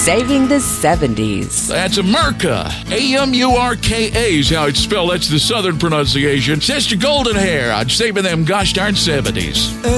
saving the 70s. That's Amurka. Amurka is how it's spelled. That's the southern pronunciation. Sister Golden Hair. I'm saving them gosh darn 70s.